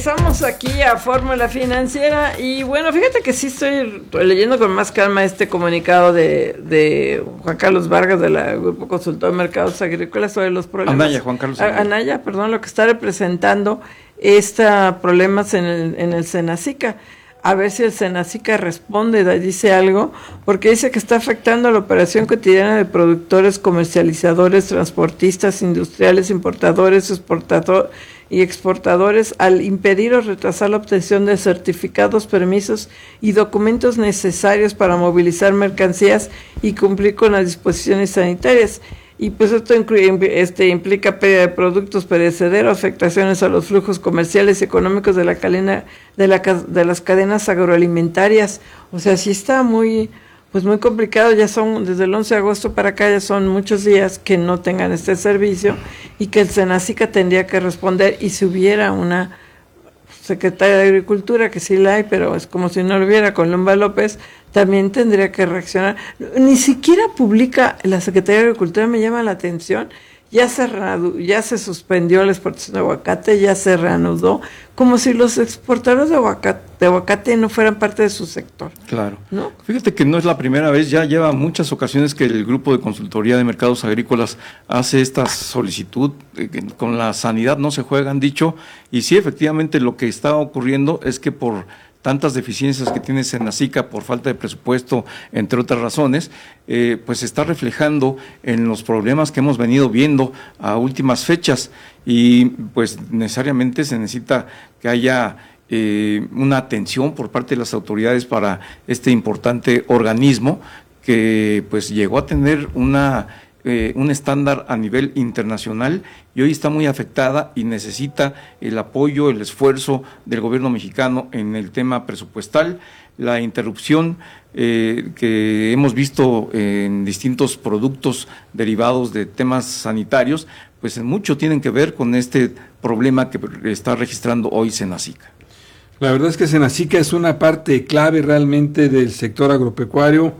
Estamos aquí a Fórmula Financiera y bueno, fíjate que sí estoy leyendo con más calma este comunicado de Juan Carlos Vargas de la Grupo Consultor de Mercados Agrícolas sobre los problemas. Juan Carlos Anaya, perdón, lo que está representando problemas en el Senacica. A ver si el Senacica responde, dice algo, porque dice que está afectando a la operación cotidiana de productores, comercializadores, transportistas, industriales, importadores, y exportadores al impedir o retrasar la obtención de certificados, permisos y documentos necesarios para movilizar mercancías y cumplir con las disposiciones sanitarias. Y pues esto implica pérdida de productos perecederos, afectaciones a los flujos comerciales y económicos de la cadena de las cadenas agroalimentarias. O sea, sí está muy complicado. Ya son desde el 11 de agosto para acá, ya son muchos días que no tengan este servicio y que el Senacica tendría que responder, y si hubiera una secretaria de Agricultura, que sí la hay, pero es como si no lo hubiera, con Lumba López, también tendría que reaccionar. Ni siquiera publica la Secretaría de Agricultura, me llama la atención. Ya se suspendió la exportación de aguacate, ya se reanudó, como si los exportadores de aguacate no fueran parte de su sector. Claro. ¿No? Fíjate que no es la primera vez, ya lleva muchas ocasiones que el Grupo de Consultoría de Mercados Agrícolas hace esta solicitud, con la sanidad no se juega, han dicho, y sí, efectivamente lo que está ocurriendo es que por tantas deficiencias que tiene Senacica por falta de presupuesto, entre otras razones, pues se está reflejando en los problemas que hemos venido viendo a últimas fechas, y pues necesariamente se necesita que haya una atención por parte de las autoridades para este importante organismo que pues llegó a tener un estándar a nivel internacional y hoy está muy afectada y necesita el apoyo, el esfuerzo del gobierno mexicano en el tema presupuestal. La interrupción que hemos visto en distintos productos derivados de temas sanitarios, pues en mucho tienen que ver con este problema que está registrando hoy Senacica. La verdad es que Senacica es una parte clave realmente del sector agropecuario.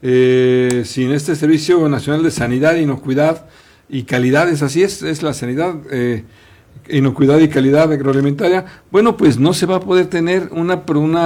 Sin este Servicio Nacional de Sanidad, Inocuidad y Calidad, es la sanidad, inocuidad y calidad agroalimentaria, bueno, pues no se va a poder tener una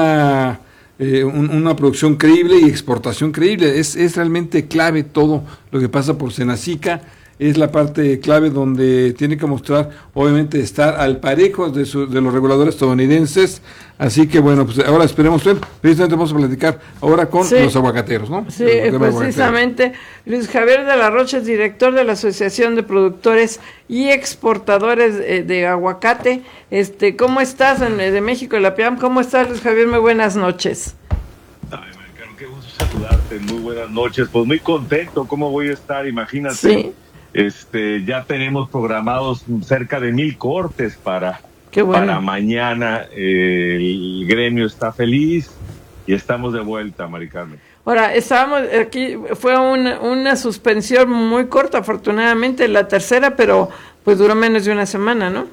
producción creíble y exportación creíble. Es realmente clave todo lo que pasa por Senacica. Es la parte clave donde tiene que mostrar, obviamente, estar al parejo de los reguladores estadounidenses. Así que, bueno, pues ahora esperemos, precisamente vamos a platicar ahora con los aguacateros, ¿no? Sí, precisamente. Luis Javier de la Rocha es director de la Asociación de Productores y Exportadores de Aguacate. ¿Cómo estás de México, de la PIAM? ¿Cómo estás, Luis Javier? Muy buenas noches. Ay, Marcano, qué gusto saludarte. Muy buenas noches. Pues muy contento. ¿Cómo voy a estar? Imagínate. Sí. Ya tenemos programados cerca de 1,000 cortes para mañana. El gremio está feliz y estamos de vuelta, Mari Carmen. Ahora, estábamos aquí, fue una suspensión muy corta, afortunadamente, la tercera, pero pues duró menos de una semana, ¿no?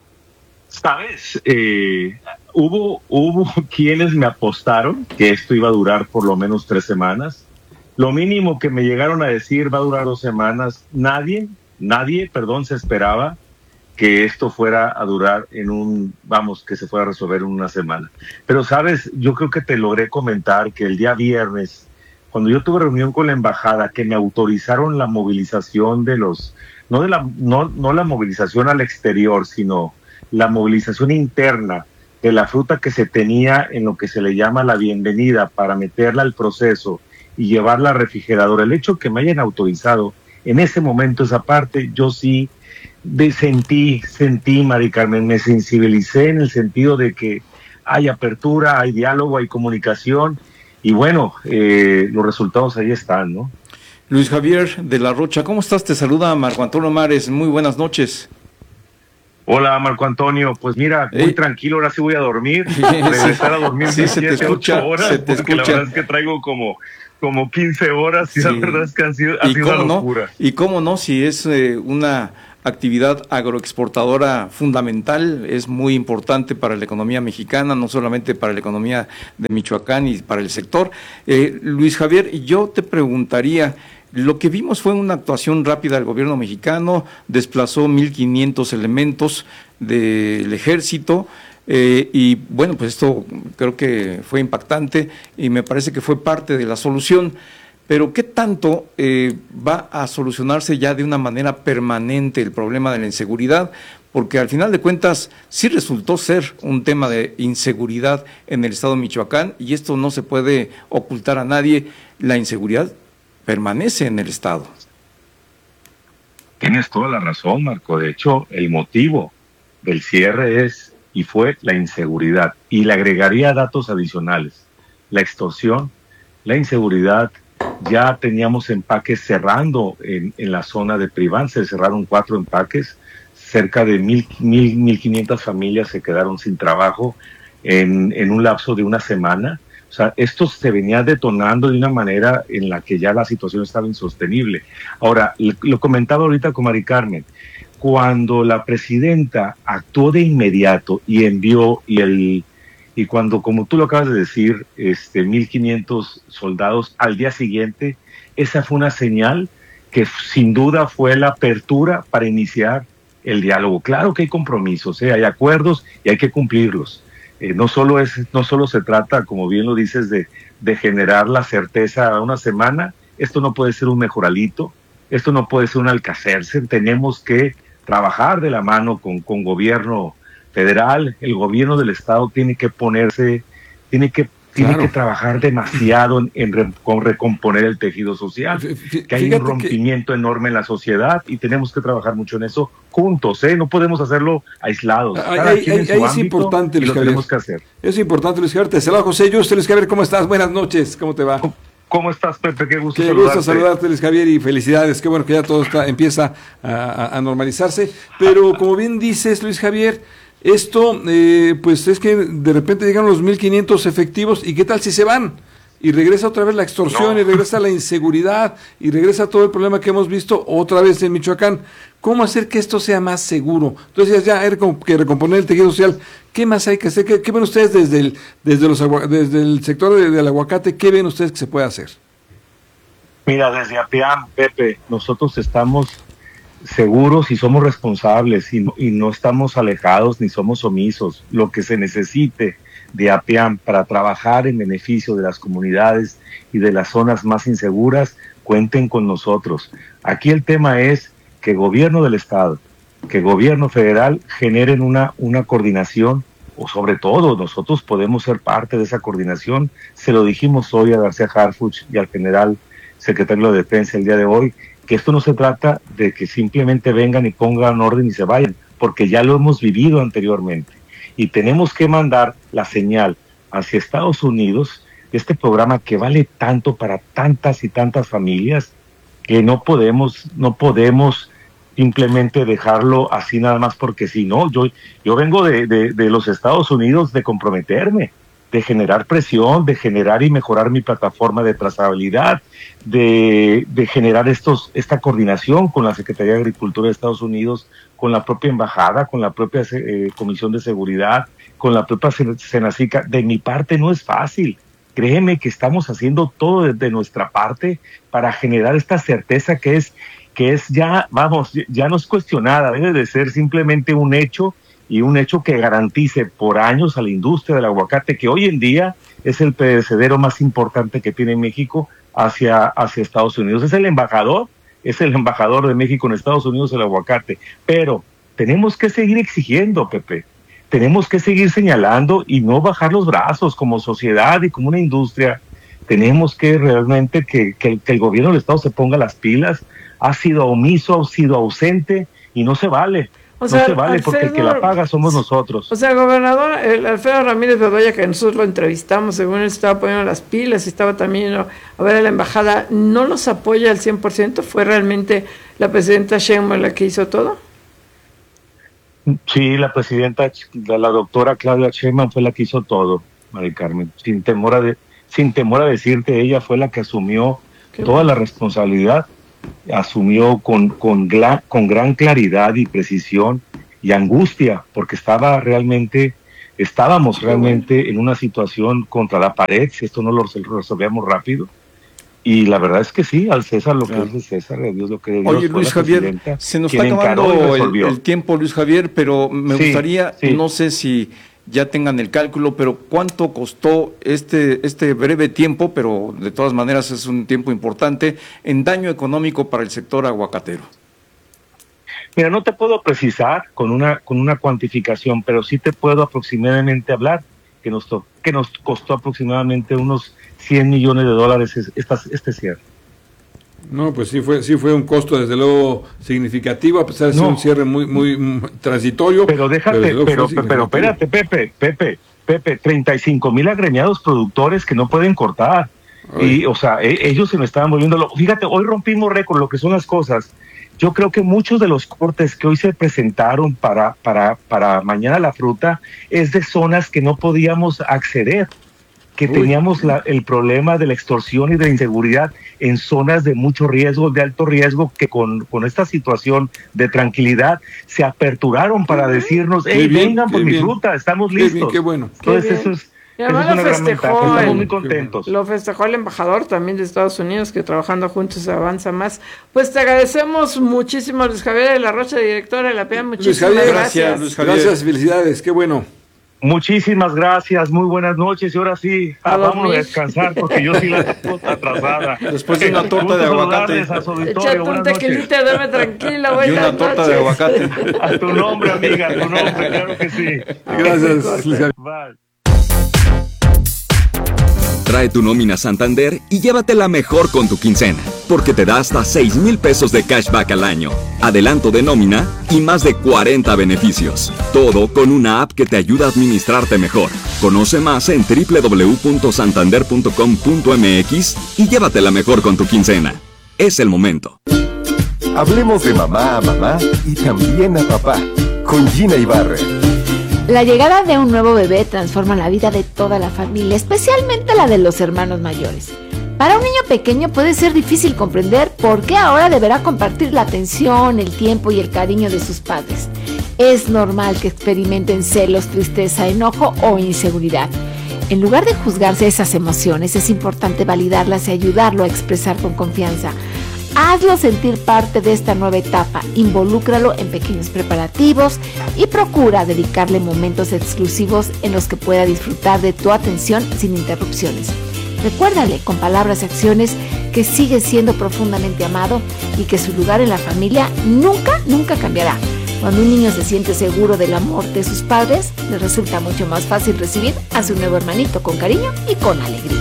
¿Sabes? Hubo quienes me apostaron que esto iba a durar por lo menos 3 semanas. Lo mínimo que me llegaron a decir va a durar 2 semanas. Nadie, se esperaba que esto fuera a durar que se fuera a resolver en una semana. Pero, ¿sabes? Yo creo que te logré comentar que el día viernes, cuando yo tuve reunión con la embajada, que me autorizaron la movilización no la movilización al exterior, sino la movilización interna de la fruta que se tenía en lo que se le llama la bienvenida para meterla al proceso y llevarla al refrigerador. El hecho que me hayan autorizado en ese momento esa parte, yo sí sentí, Mari Carmen, me sensibilicé en el sentido de que hay apertura, hay diálogo, hay comunicación, y bueno, los resultados ahí están, ¿no? Luis Javier de la Rocha, ¿cómo estás? Te saluda Marco Antonio Mares, muy buenas noches. Hola, Marco Antonio, pues mira, muy tranquilo, ahora sí voy a dormir, regresar a dormir 7-8 horas, porque la verdad es que traigo como 15 horas y la verdad es que ha sido una locura. Y cómo no, si es una actividad agroexportadora fundamental, es muy importante para la economía mexicana, no solamente para la economía de Michoacán y para el sector. Luis Javier, yo te preguntaría, lo que vimos fue una actuación rápida del gobierno mexicano, desplazó 1,500 elementos del ejército, Y bueno, pues esto creo que fue impactante y me parece que fue parte de la solución. Pero ¿qué tanto va a solucionarse ya de una manera permanente el problema de la inseguridad? Porque al final de cuentas sí resultó ser un tema de inseguridad en el estado de Michoacán y esto no se puede ocultar a nadie. La inseguridad permanece en el estado. Tienes toda la razón, Marco. De hecho, el motivo del cierre es y fue la inseguridad. Y le agregaría datos adicionales. La extorsión, la inseguridad. Ya teníamos empaques cerrando en la zona de Priván. Se cerraron 4 empaques. Cerca de 1,500 familias se quedaron sin trabajo en un lapso de una semana. O sea, esto se venía detonando de una manera en la que ya la situación estaba insostenible. Ahora, lo comentaba ahorita con Mari Carmen, cuando la presidenta actuó de inmediato y envió, y cuando, como tú lo acabas de decir, 1,500 soldados al día siguiente, esa fue una señal que sin duda fue la apertura para iniciar el diálogo. Claro que hay compromisos, hay acuerdos y hay que cumplirlos. No solo se trata, como bien lo dices, de generar la certeza a una semana. Esto no puede ser un mejoralito, esto no puede ser un alcacerse. Tenemos que trabajar de la mano con gobierno federal. El gobierno del estado tiene que ponerse, tiene que trabajar demasiado con recomponer el tejido social, que hay un rompimiento enorme en la sociedad y tenemos que trabajar mucho en eso juntos, no podemos hacerlo aislados. Ahí es importante, Luis Javier. Tenemos que hacer. Es importante, Luis Javier. Te saluda José Yuste. Luis Javier, ¿cómo estás? Buenas noches, ¿cómo te va? ¿Cómo estás, Pepe? Qué gusto saludarte, Luis Javier, y felicidades. Qué bueno que ya todo empieza a normalizarse. Pero como bien dices, Luis Javier, esto, pues es que de repente llegan los 1,500 efectivos, ¿y qué tal si se van? Y regresa otra vez la extorsión, y regresa la inseguridad, y regresa todo el problema que hemos visto otra vez en Michoacán. ¿Cómo hacer que esto sea más seguro? Entonces ya hay que recomponer el tejido social. ¿Qué más hay que hacer? ¿Qué ven ustedes desde el sector del aguacate? ¿Qué ven ustedes que se puede hacer? Mira, desde APIAM, Pepe, nosotros estamos seguros y somos responsables y no estamos alejados ni somos omisos. Lo que se necesite de APIAM para trabajar en beneficio de las comunidades y de las zonas más inseguras, cuenten con nosotros. Aquí el tema es que gobierno del estado, que gobierno federal generen una coordinación, o sobre todo nosotros podemos ser parte de esa coordinación. Se lo dijimos hoy a García Harfuch y al general secretario de Defensa el día de hoy, que esto no se trata de que simplemente vengan y pongan orden y se vayan, porque ya lo hemos vivido anteriormente. Y tenemos que mandar la señal hacia Estados Unidos de este programa que vale tanto para tantas y tantas familias, que no podemos simplemente dejarlo así nada más porque si no. Yo vengo de los Estados Unidos de comprometerme, de generar presión, de generar y mejorar mi plataforma de trazabilidad, de generar esta coordinación con la Secretaría de Agricultura de Estados Unidos, con la propia embajada, con la propia Comisión de Seguridad, con la propia Senacica. De mi parte no es fácil. Créeme que estamos haciendo todo desde nuestra parte para generar esta certeza que es ya no es cuestionada, debe de ser simplemente un hecho, y un hecho que garantice por años a la industria del aguacate, que hoy en día es el perecedero más importante que tiene México hacia Estados Unidos. Es el embajador de México en Estados Unidos el aguacate. Pero tenemos que seguir exigiendo, Pepe. Tenemos que seguir señalando y no bajar los brazos como sociedad y como una industria. Tenemos que realmente que el gobierno del Estado se ponga las pilas. Ha sido omiso, ha sido ausente y no se vale. No se vale, porque el que la paga somos nosotros. O sea, el gobernador, el Alfredo Ramírez Bedoya, que nosotros lo entrevistamos, según él estaba poniendo las pilas y estaba también a ver a la embajada, ¿no los apoya al 100%? ¿Fue realmente la presidenta Sheinbaum la que hizo todo? Sí, la presidenta, la doctora Claudia Sheinbaum fue la que hizo todo, Mari Carmen. Sin temor a decirte, ella fue la que asumió toda la responsabilidad. Asumió con gran claridad y precisión y angustia, porque estábamos realmente en una situación contra la pared, si esto no lo resolvíamos rápido. Y la verdad es que sí, al César lo que es de César, a Dios lo que es de Dios. Oye, Luis Javier, se nos está acabando el tiempo, Luis Javier, pero me gustaría, no sé si ya tengan el cálculo, pero ¿cuánto costó este breve tiempo, pero de todas maneras es un tiempo importante, en daño económico para el sector aguacatero? Mira, no te puedo precisar con una cuantificación, pero sí te puedo aproximadamente hablar que nos costó aproximadamente unos $100 millones este cierre. No, pues sí fue un costo desde luego significativo, a pesar de ser un cierre muy transitorio. Pero espérate, Pepe, 35,000 agremiados productores que no pueden cortar. Ay. Y, o sea, ellos se me estaban volviendo. Fíjate, hoy rompimos récord, lo que son las cosas. Yo creo que muchos de los cortes que hoy se presentaron para mañana la fruta es de zonas que no podíamos acceder, que teníamos el problema de la extorsión y de la inseguridad en zonas de mucho riesgo, de alto riesgo, que con esta situación de tranquilidad se aperturaron para decirnos, vengan por mi fruta, estamos listos. Qué bueno. Entonces eso es... Y además lo festejó, estamos muy contentos. Lo festejó el embajador también de Estados Unidos, que trabajando juntos se avanza más. Pues te agradecemos muchísimo, Luis Javier de la Rocha, directora de la PEA. Muchísimas gracias. Luis Javier. Gracias, felicidades, qué bueno. Muchísimas gracias, muy buenas noches, y ahora sí, vamos a descansar porque yo sí la tengo atrasada. Después de una torta de aguacate. Échate un tequilita, dame tranquila, y una torta de aguacate. A tu nombre, amiga, a tu nombre, claro que sí. Gracias, Luis Javier. Bye. Trae tu nómina Santander y llévatela mejor con tu quincena, porque te da hasta 6,000 pesos de cashback al año, adelanto de nómina y más de 40 beneficios. Todo con una app que te ayuda a administrarte mejor. Conoce más en www.santander.com.mx y llévatela mejor con tu quincena. Es el momento. Hablemos de mamá a mamá y también a papá, con Gina Ibarra. La llegada de un nuevo bebé transforma la vida de toda la familia, especialmente la de los hermanos mayores. Para un niño pequeño puede ser difícil comprender por qué ahora deberá compartir la atención, el tiempo y el cariño de sus padres. Es normal que experimenten celos, tristeza, enojo o inseguridad. En lugar de juzgarse esas emociones, es importante validarlas y ayudarlo a expresar con confianza. Hazlo sentir parte de esta nueva etapa, involúcralo en pequeños preparativos y procura dedicarle momentos exclusivos en los que pueda disfrutar de tu atención sin interrupciones. Recuérdale con palabras y acciones que sigue siendo profundamente amado y que su lugar en la familia nunca cambiará. Cuando un niño se siente seguro del amor de sus padres, le resulta mucho más fácil recibir a su nuevo hermanito con cariño y con alegría.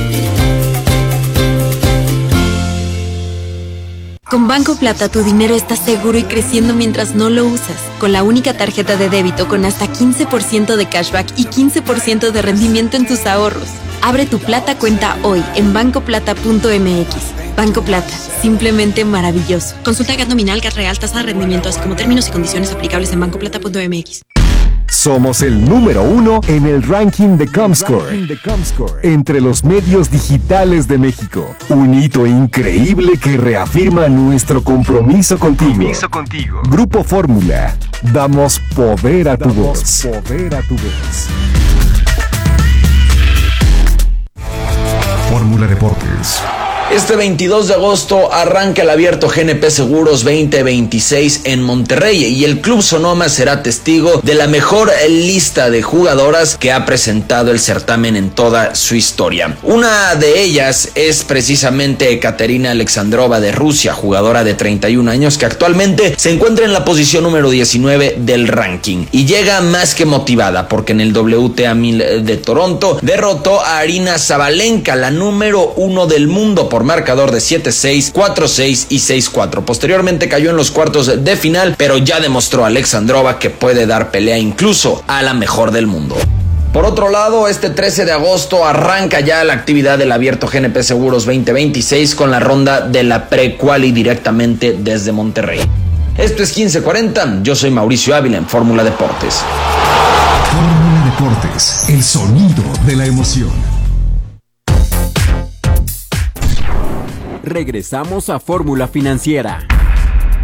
Con Banco Plata tu dinero está seguro y creciendo mientras no lo usas. Con la única tarjeta de débito con hasta 15% de cashback y 15% de rendimiento en tus ahorros. Abre tu Plata cuenta hoy en bancoplata.mx. Banco Plata, simplemente maravilloso. Consulta GAT nominal, GAT real, tasa de rendimiento, así como términos y condiciones aplicables en bancoplata.mx. Somos el número 1 en el ranking de Comscore entre los medios digitales de México. Un hito increíble que reafirma nuestro compromiso contigo. Grupo Fórmula. Damos poder a tu voz. Fórmula Deportes. Este 22 de agosto arranca el Abierto GNP Seguros 2026 en Monterrey y el Club Sonoma será testigo de la mejor lista de jugadoras que ha presentado el certamen en toda su historia. Una de ellas es precisamente Ekaterina Alexandrova de Rusia, jugadora de 31 años que actualmente se encuentra en la posición número 19 del ranking y llega más que motivada porque en el WTA 1000 de Toronto derrotó a Aryna Sabalenka, la número 1 del mundo, por marcador de 7-6, 4-6 y 6-4. Posteriormente cayó en los cuartos de final, pero ya demostró a Alexandrova que puede dar pelea incluso a la mejor del mundo. Por otro lado, este 13 de agosto arranca ya la actividad del Abierto GNP Seguros 2026 con la ronda de la pre-quali directamente desde Monterrey. Esto es 1540, yo soy Mauricio Ávila en Fórmula Deportes. Fórmula Deportes, el sonido de la emoción. Regresamos a Fórmula Financiera.